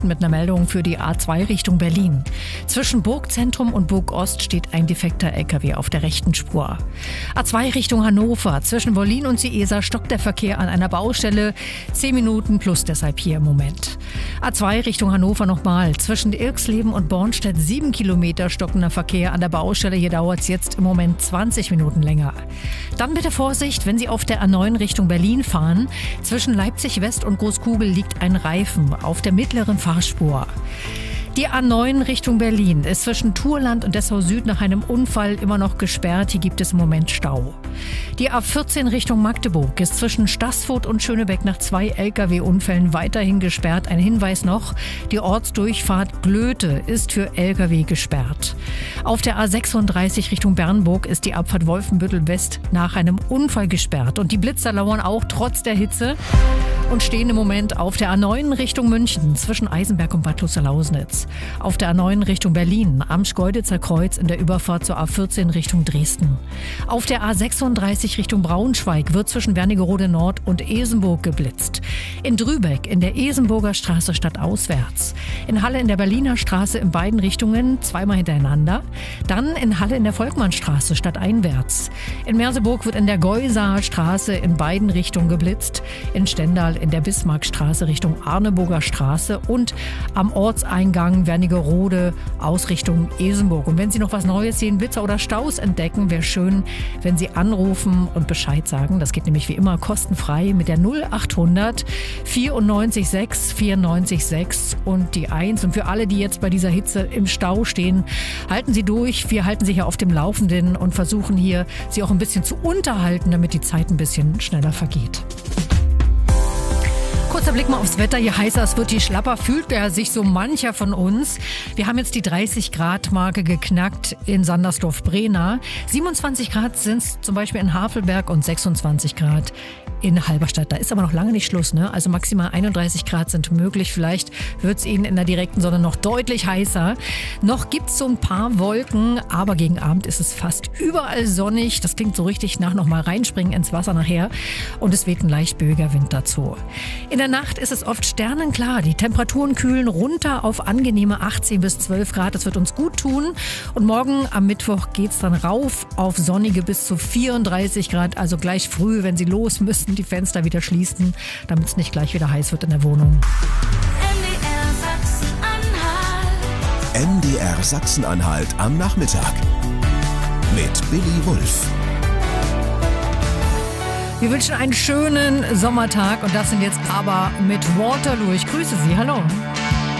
mit einer Meldung für die A2 Richtung Berlin. Zwischen Burgzentrum und Burgost steht ein defekter LKW auf der rechten Spur. A2 Richtung Hannover. Zwischen Wollin und Ciesa stockt der Verkehr an einer Baustelle. 10 Minuten plus deshalb hier im Moment. A2 Richtung Hannover nochmal. Zwischen Irxleben und Bornstedt 7 Kilometer stockender Verkehr an der Baustelle. Hier dauert es jetzt im Moment 20 Minuten länger. Dann bitte Vorsicht, wenn Sie auf der A9 Richtung Berlin fahren. Zwischen Leipzig West und Großkugel liegt ein Reifen auf der mittleren Fahrspur. Die A9 Richtung Berlin ist zwischen Thurland und Dessau Süd nach einem Unfall immer noch gesperrt. Hier gibt es im Moment Stau. Die A14 Richtung Magdeburg ist zwischen Staßfurt und Schönebeck nach 2 Lkw-Unfällen weiterhin gesperrt. Ein Hinweis noch, die Ortsdurchfahrt Glöte ist für Lkw gesperrt. Auf der A36 Richtung Bernburg ist die Abfahrt Wolfenbüttel West nach einem Unfall gesperrt. Und die Blitzer lauern auch trotz der Hitze und stehen im Moment auf der A9 Richtung München zwischen Eisenberg und Bad Klosterlausnitz. Auf der A9 Richtung Berlin am Schkeuditzer Kreuz in der Überfahrt zur A14 Richtung Dresden. Auf der A36 Richtung Braunschweig wird zwischen Wernigerode Nord und Esenburg geblitzt. In Drübeck in der Esenburger Straße stadtauswärts. In Halle in der Berliner Straße in beiden Richtungen zweimal hintereinander. Dann in Halle in der Volkmannstraße stadteinwärts. In Merseburg wird in der Geusaer Straße in beiden Richtungen geblitzt. In Stendal in der Bismarckstraße Richtung Arneburger Straße und am Ortseingang Wernigerode aus Richtung Esenburg. Und wenn Sie noch was Neues sehen, Blitzer oder Staus entdecken, wäre schön, wenn Sie anrufen und Bescheid sagen. Das geht nämlich wie immer kostenfrei mit der 0800 94 6 94 6 und die 1. Und für alle, die jetzt bei dieser Hitze im Stau stehen, halten Sie durch. Wir halten Sie hier auf dem Laufenden und versuchen hier, Sie auch ein bisschen zu unterhalten, damit die Zeit ein bisschen schneller vergeht. Kurzer Blick mal aufs Wetter. Je heißer es wird, je schlapper fühlt er sich so mancher von uns. Wir haben jetzt die 30-Grad-Marke geknackt in Sandersdorf-Brena. 27 Grad sind es zum Beispiel in Havelberg und 26 Grad in Halberstadt. Da ist aber noch lange nicht Schluss, ne? Also maximal 31 Grad sind möglich. Vielleicht wird es Ihnen in der direkten Sonne noch deutlich heißer. Noch gibt es so ein paar Wolken, aber gegen Abend ist es fast überall sonnig. Das klingt so richtig nach nochmal reinspringen ins Wasser nachher. Und es weht ein leicht böiger Wind dazu. In der Nacht ist es oft sternenklar. Die Temperaturen kühlen runter auf angenehme 18 bis 12 Grad. Das wird uns gut tun. Und morgen am Mittwoch geht es dann rauf auf sonnige bis zu 34 Grad. Also gleich früh, wenn Sie los müssen, die Fenster wieder schließen, damit es nicht gleich wieder heiß wird in der Wohnung. MDR Sachsen-Anhalt am Nachmittag mit Billy Wulff. Wir wünschen einen schönen Sommertag und das sind jetzt aber mit Waterloo. Ich grüße Sie. Hallo.